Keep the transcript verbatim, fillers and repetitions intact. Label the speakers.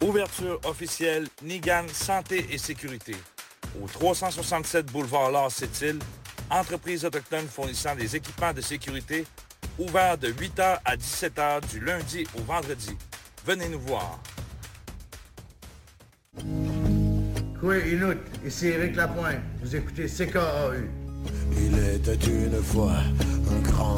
Speaker 1: Ouverture officielle Nigan Santé et Sécurité. Au trois cent soixante-sept boulevard Lars Sept-Îles, entreprise autochtone fournissant des équipements de sécurité, ouvert de huit heures à dix-sept heures du lundi au vendredi. Venez nous voir.
Speaker 2: Quoi, Inuit, ici Éric Lapointe. Vous écoutez C K A U.
Speaker 3: Il était une fois un grand